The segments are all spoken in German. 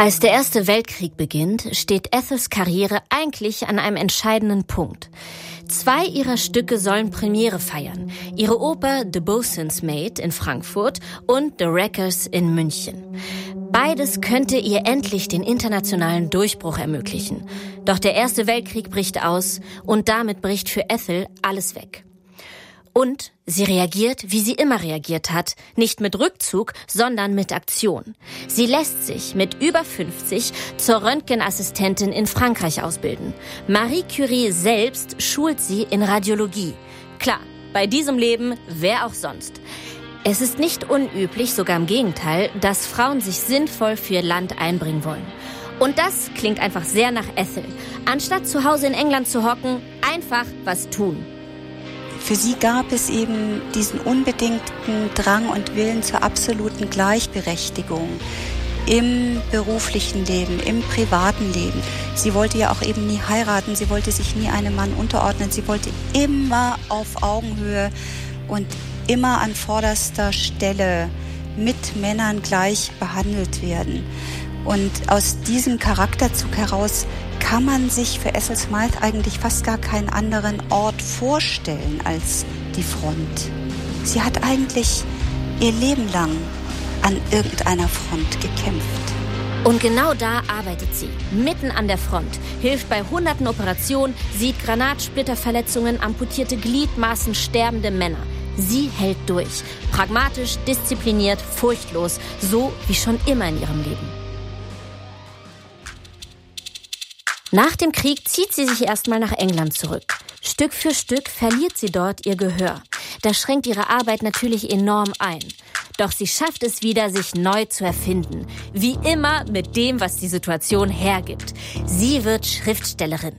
Als der Erste Weltkrieg beginnt, steht Ethels Karriere eigentlich an einem entscheidenden Punkt. 2 ihrer Stücke sollen Premiere feiern. Ihre Oper The Boatswain's Mate in Frankfurt und The Wreckers in München. Beides könnte ihr endlich den internationalen Durchbruch ermöglichen. Doch der Erste Weltkrieg bricht aus und damit bricht für Ethel alles weg. Und sie reagiert, wie sie immer reagiert hat, nicht mit Rückzug, sondern mit Aktion. Sie lässt sich mit über 50 zur Röntgenassistentin in Frankreich ausbilden. Marie Curie selbst schult sie in Radiologie. Klar, bei diesem Leben, wer auch sonst. Es ist nicht unüblich, sogar im Gegenteil, dass Frauen sich sinnvoll für ihr Land einbringen wollen. Und das klingt einfach sehr nach Ethel. Anstatt zu Hause in England zu hocken, einfach was tun. Für sie gab es eben diesen unbedingten Drang und Willen zur absoluten Gleichberechtigung im beruflichen Leben, im privaten Leben. Sie wollte ja auch eben nie heiraten, sie wollte sich nie einem Mann unterordnen, sie wollte immer auf Augenhöhe und immer an vorderster Stelle mit Männern gleich behandelt werden. Und aus diesem Charakterzug heraus kann man sich für Ethel Smyth eigentlich fast gar keinen anderen Ort vorstellen als die Front. Sie hat eigentlich ihr Leben lang an irgendeiner Front gekämpft. Und genau da arbeitet sie, mitten an der Front, hilft bei hunderten Operationen, sieht Granatsplitterverletzungen, amputierte Gliedmaßen, sterbende Männer. Sie hält durch, pragmatisch, diszipliniert, furchtlos, so wie schon immer in ihrem Leben. Nach dem Krieg zieht sie sich erstmal nach England zurück. Stück für Stück verliert sie dort ihr Gehör. Das schränkt ihre Arbeit natürlich enorm ein. Doch sie schafft es wieder, sich neu zu erfinden. Wie immer mit dem, was die Situation hergibt. Sie wird Schriftstellerin.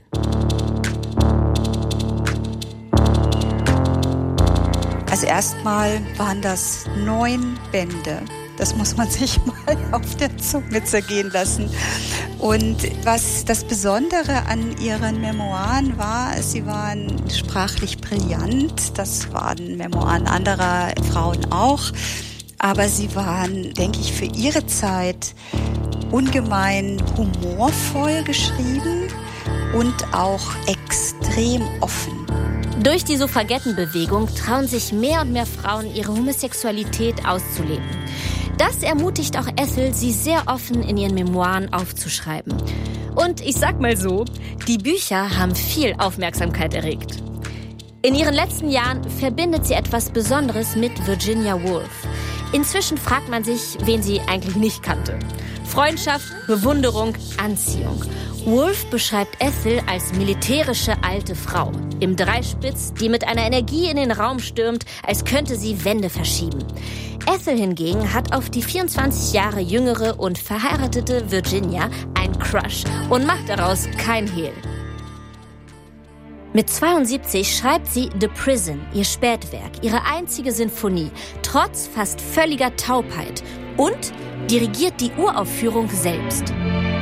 Also erstmal waren das 9 Bände. Das muss man sich mal auf der Zunge zergehen lassen. Und was das Besondere an ihren Memoiren war, sie waren sprachlich brillant. Das waren Memoiren anderer Frauen auch. Aber sie waren, denke ich, für ihre Zeit ungemein humorvoll geschrieben und auch extrem offen. Durch die Suffragettenbewegung trauen sich mehr und mehr Frauen, ihre Homosexualität auszuleben. Das ermutigt auch Ethel, sie sehr offen in ihren Memoiren aufzuschreiben. Und ich sag mal so, die Bücher haben viel Aufmerksamkeit erregt. In ihren letzten Jahren verbindet sie etwas Besonderes mit Virginia Woolf. Inzwischen fragt man sich, wen sie eigentlich nicht kannte. Freundschaft, Bewunderung, Anziehung. Woolf beschreibt Ethel als militärische alte Frau im Dreispitz, die mit einer Energie in den Raum stürmt, als könnte sie Wände verschieben. Ethel hingegen hat auf die 24 Jahre jüngere und verheiratete Virginia einen Crush und macht daraus kein Hehl. Mit 72 schreibt sie The Prison, ihr Spätwerk, ihre einzige Sinfonie, trotz fast völliger Taubheit, und dirigiert die Uraufführung selbst.